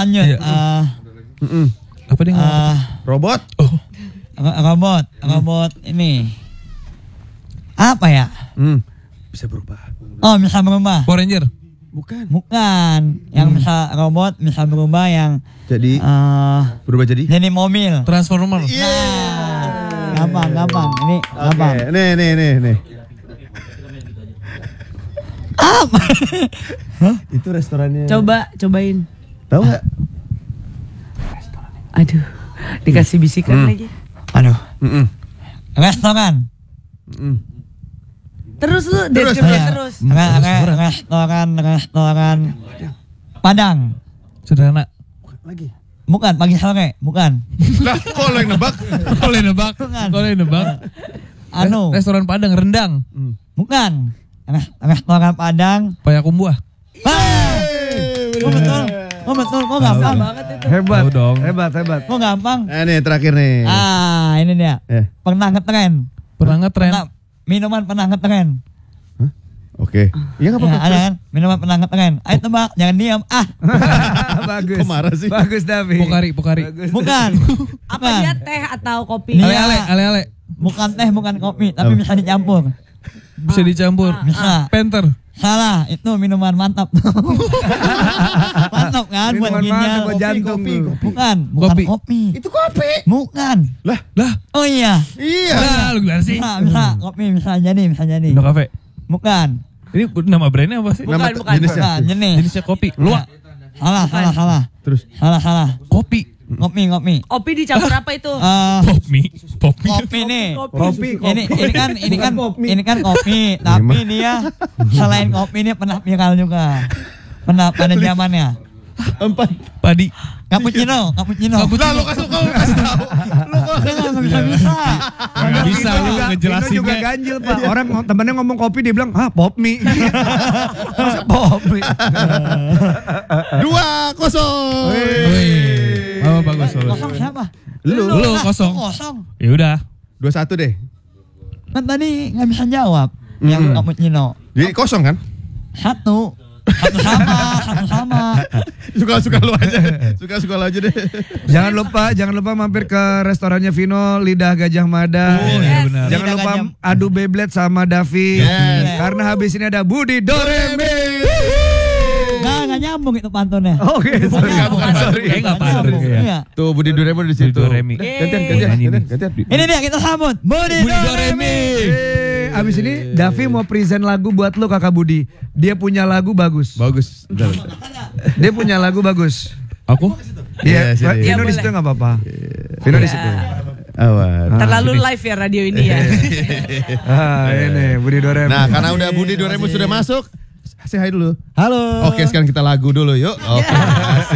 lanjut. Iya. Apa dia ngomong? Robot. Oh. Robot ini. Apa ya? Bisa berubah. Oh, bisa berubah. Power Ranger. Bukan. Yang bisa robot, bisa berubah yang Jadi berubah jadi mobil. Transformer. Gampang. Ini gampang. Nih. Apa? Itu restorannya. Cobain. Tahu nggak? Aduh, dikasih bisikan lagi. Aduh. Restoran. Terus lu deskripsi terus. Restoran Padang. Sederhana. Lagi. Bukan, pagi sore, bukan. Lah, kok lo yang nebak? Kalau yang nebak. Restoran Padang rendang. Bukan. Restoran Padang. Payakumbuh. Betul. Kok gampang? Hebat. Tahu dong. Hebat. Kok gampang? Nih terakhir nih. Ini dia. Pernah ngetren. Pernah ngetren. Minuman pernah ngetren. Oke. Iya nggak apa-apa. Ada kan? Minuman pernah ngetren. Ayo tebak, jangan diam. Bagus. Kok marah sih? Bagus Davi. Pokari. Bukan. Apa dia teh atau kopi? Ale. Bukan teh, bukan kopi, tapi bisa dicampur. Bisa dicampur. Bisa. Penter. Salah, itu minuman mantap. Mantap kan buat Minuman ginjal. mantap buat jantung. Bukan Kopi. kopi. Itu kopi. Bukan. Lah. Oh iya. Lah, lu gimana sih? Bisa. Kopi bisa jadi. Indo Cafe. Bukan. Ini nama brandnya apa sih? Bukan. Bukan, jenis. Jenisnya kopi. Luak. Salah. Terus? Salah. Kopi. Kopi. Kopi dicampur apa itu? Kopi nih. Kopi. Ini kan kopi, tapi dia selain kopi dia pernah viral juga. Pernah pada zamannya. Padi. Cappuccino. Lah, lu kasih tahu. Bisa. Nggak bisa lu Vino ngejelasinnya. juga ganjil Pak. Orang temennya ngomong kopi dia bilang, pop mie. Masa pop mie? 2-0. Wih. Oh, bagus. Kosong siapa? Lu kosong. Kosong. Ya udah. 2-1 deh. Kan tadi nggak bisa jawab. Yang cappuccino. Jadi kosong kan? Satu sama. Suka-suka lu aja. Suka-suka lu aja deh. Jangan lupa mampir ke restorannya Vino, Lidah Gajah Mada. Oh, iya benar. Jangan Lidah lupa Gajah. adu Beyblade sama Davi. Yes. Karena habis ini ada Budi Doremi. Nggak nyambung itu pantunnya. Oke, sorry. Sorry. Nggak pantun. Iya. Tuh Budi Doremi di situ. Budi Doremi. Gantian. Ini dia kita sambut Budi Doremi. Abis ini Davi mau present lagu buat lo kakak Budi. Dia punya lagu bagus. Bagus. Dia punya lagu bagus. Aku? Iya, sini. Vino di Iya, situ nggak apa-apa. Vino di situ. Awan. Terlalu live ya radio ini ya. Ini Budi Doremi. Nah, karena udah Budi Doremi sudah masuk, say hi dulu. Halo. Oke, sekarang kita lagu dulu yuk. Oke.